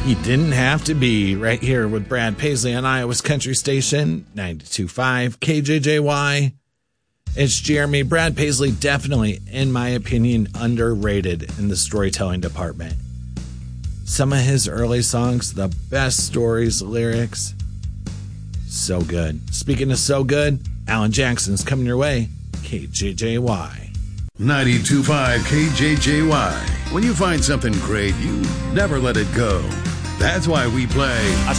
He didn't have to be right here with Brad Paisley on Iowa's Country Station, 92.5 KJJY. It's Jeremy. Brad Paisley, definitely, in my opinion, underrated in the storytelling department. Some of his early songs, the best stories, lyrics, so good. Speaking of so good, Alan Jackson's coming your way, KJJY. 92.5 KJJY. When you find something great, you never let it go. That's why we play